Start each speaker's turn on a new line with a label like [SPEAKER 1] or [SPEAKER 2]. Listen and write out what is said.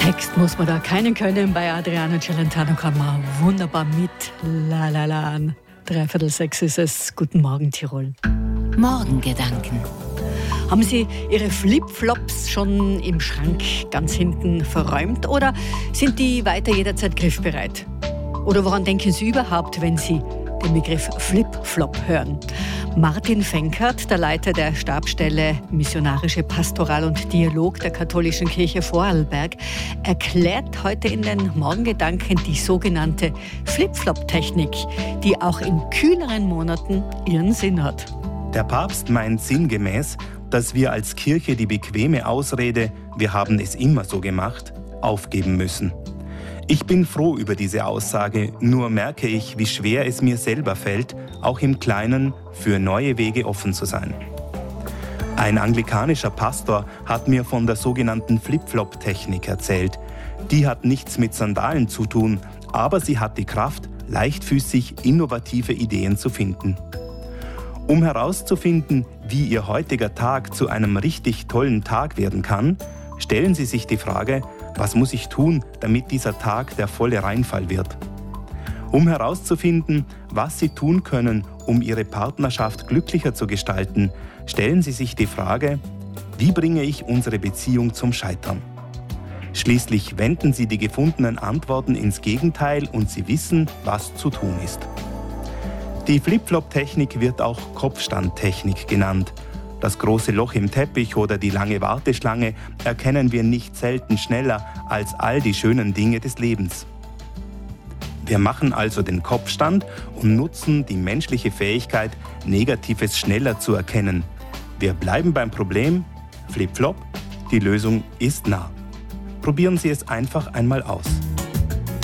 [SPEAKER 1] Text muss man da keinen können. Bei Adriano Celentano kann man wunderbar mit La La La. 5:45 ist es. Guten Morgen, Tirol.
[SPEAKER 2] Morgengedanken.
[SPEAKER 1] Haben Sie Ihre Flipflops schon im Schrank ganz hinten verräumt oder sind die weiter jederzeit griffbereit? Oder woran denken Sie überhaupt, wenn Sie den Begriff Flipflop hören? Martin Fenkert, der Leiter der Stabsstelle Missionarische Pastoral und Dialog der Katholischen Kirche Vorarlberg, erklärt heute in den Morgengedanken die sogenannte Flipflop-Technik, die auch in kühleren Monaten ihren Sinn hat.
[SPEAKER 3] Der Papst meint sinngemäß, dass wir als Kirche die bequeme Ausrede „wir haben es immer so gemacht" aufgeben müssen. Ich bin froh über diese Aussage, nur merke ich, wie schwer es mir selber fällt, auch im Kleinen für neue Wege offen zu sein. Ein anglikanischer Pastor hat mir von der sogenannten Flip-Flop-Technik erzählt. Die hat nichts mit Sandalen zu tun, aber sie hat die Kraft, leichtfüßig innovative Ideen zu finden. Um herauszufinden, wie Ihr heutiger Tag zu einem richtig tollen Tag werden kann, stellen Sie sich die Frage: Was muss ich tun, damit dieser Tag der volle Reinfall wird? Um herauszufinden, was Sie tun können, um Ihre Partnerschaft glücklicher zu gestalten, stellen Sie sich die Frage: Wie bringe ich unsere Beziehung zum Scheitern? Schließlich wenden Sie die gefundenen Antworten ins Gegenteil und Sie wissen, was zu tun ist. Die Flip-Flop-Technik wird auch Kopfstandtechnik genannt. Das große Loch im Teppich oder die lange Warteschlange erkennen wir nicht selten schneller als all die schönen Dinge des Lebens. Wir machen also den Kopfstand und nutzen die menschliche Fähigkeit, Negatives schneller zu erkennen. Wir bleiben beim Problem, Flip-Flop, die Lösung ist nah. Probieren Sie es einfach einmal aus.